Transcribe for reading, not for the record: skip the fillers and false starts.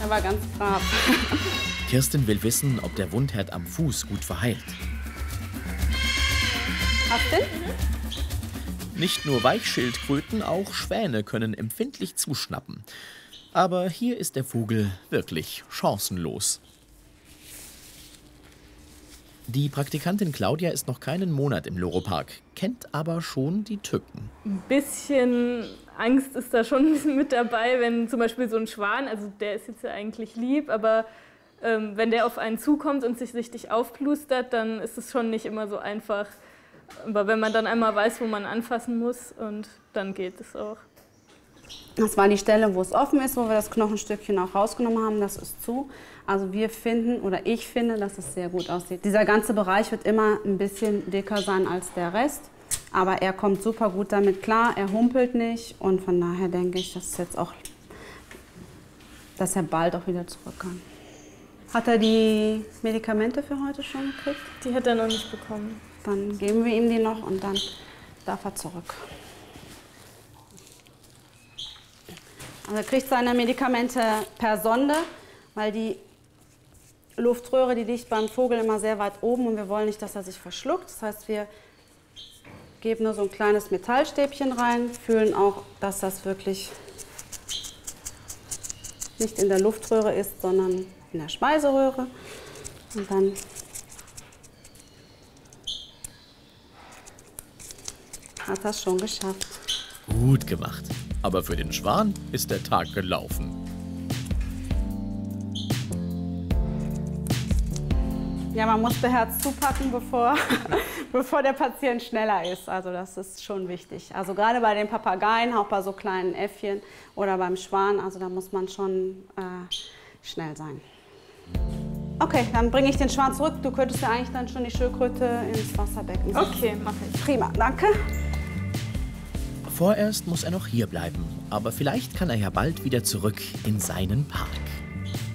Er war ganz brav. Kirsten will wissen, ob der Wundherd am Fuß gut verheilt. Hast du? Nicht nur Weichschildkröten, auch Schwäne können empfindlich zuschnappen. Aber hier ist der Vogel wirklich chancenlos. Die Praktikantin Claudia ist noch keinen Monat im Loro-Park, kennt aber schon die Tücken. Ein bisschen Angst ist da schon mit dabei, wenn zum Beispiel so ein Schwan, also der ist jetzt ja eigentlich lieb, aber wenn der auf einen zukommt und sich richtig aufplustert, dann ist es schon nicht immer so einfach. Aber wenn man dann einmal weiß, wo man anfassen muss, und dann geht es auch. Das war die Stelle, wo es offen ist, wo wir das Knochenstückchen auch rausgenommen haben. Das ist zu. Also wir finden, oder ich finde, dass es sehr gut aussieht. Dieser ganze Bereich wird immer ein bisschen dicker sein als der Rest. Aber er kommt super gut damit klar, er humpelt nicht. Und von daher denke ich, dass er bald auch wieder zurück kann. Hat er die Medikamente für heute schon gekriegt? Die hat er noch nicht bekommen. Dann geben wir ihm die noch und dann darf er zurück. Also er kriegt seine Medikamente per Sonde, weil die Luftröhre, die liegt beim Vogel immer sehr weit oben und wir wollen nicht, dass er sich verschluckt. Das heißt, wir geben nur so ein kleines Metallstäbchen rein, fühlen auch, dass das wirklich nicht in der Luftröhre ist, sondern in der Speiseröhre. Und dann hat er es schon geschafft. Gut gemacht. Aber für den Schwan ist der Tag gelaufen. Ja, man muss beherzt zupacken, bevor der Patient schneller ist. Also das ist schon wichtig. Also gerade bei den Papageien, auch bei so kleinen Äffchen oder beim Schwan, also da muss man schon schnell sein. Okay, dann bringe ich den Schwan zurück. Du könntest ja eigentlich dann schon die Schildkröte ins Wasserbecken setzen. Okay, mache ich. Prima, danke. Vorerst muss er noch hier bleiben, aber vielleicht kann er ja bald wieder zurück in seinen Park.